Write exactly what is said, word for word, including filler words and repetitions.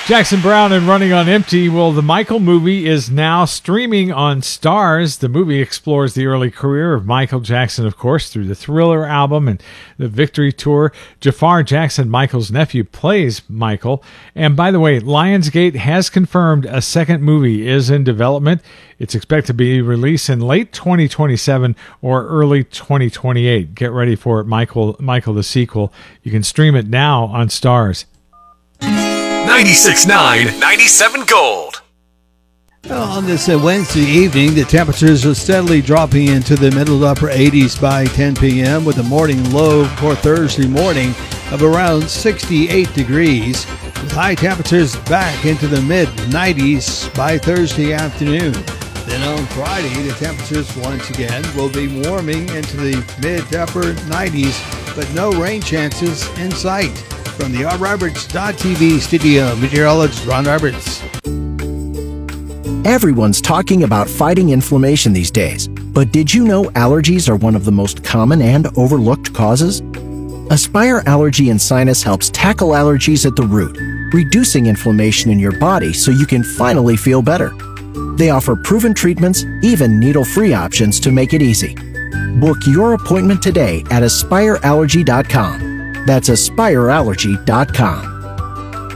Jackson Browne and Running on Empty. Well, the Michael movie is now streaming on Starz. The movie explores the early career of Michael Jackson, of course, through the Thriller album and the Victory Tour. Jafar Jackson, Michael's nephew, plays Michael. And by the way, Lionsgate has confirmed a second movie is in development. It's expected to be released in late twenty twenty-seven or early twenty twenty-eight. Get ready for it, Michael, Michael the sequel. You can stream it now on Starz. ninety-six point nine, ninety-seven Gold. Well, on this uh, Wednesday evening, the temperatures are steadily dropping into the middle to upper eighties by ten p.m. with a morning low for Thursday morning of around sixty-eight degrees, with high temperatures back into the mid nineties by Thursday afternoon. Then on Friday, the temperatures once again will be warming into the mid to upper nineties, but no rain chances in sight. From the R Roberts dot T V studio, meteorologist Ron Roberts. Everyone's talking about fighting inflammation these days, but did you know allergies are one of the most common and overlooked causes? Aspire Allergy and Sinus helps tackle allergies at the root, reducing inflammation in your body so you can finally feel better. They offer proven treatments, even needle-free options to make it easy. Book your appointment today at aspire allergy dot com. That's aspire allergy dot com.